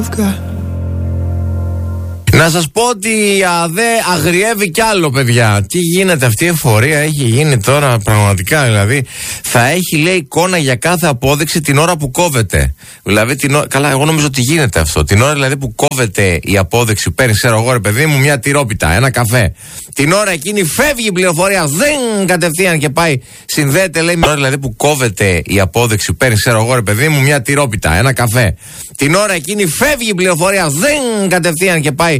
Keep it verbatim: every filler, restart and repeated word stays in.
Να σας πω ότι η ΑΔΕ αγριεύει κι άλλο, παιδιά. Τι γίνεται, αυτή η εφορία έχει γίνει τώρα πραγματικά. Δηλαδή θα έχει, λέει, εικόνα για κάθε απόδειξη την ώρα που κόβεται. Δηλαδή την ώρα... Καλά, εγώ νομίζω ότι γίνεται αυτό. Την ώρα δηλαδή που κόβεται η απόδειξη, παίρνει, ξέρω εγώ, ρε παιδί μου, μια τυρόπιτα, ένα καφέ. Την ώρα εκείνη φεύγει η πληροφορία, δεν κατευθείαν και πάει, συνδέεται, λέει. Την ώρα δηλαδή που κόβεται η απόδειξη, παίρνει, ξέρω εγώ, ρε παιδί μου, μια τυρόπιτα, ένα καφέ. Την ώρα εκείνη φεύγει η πληροφορία, δεν κατευθείαν και πάει.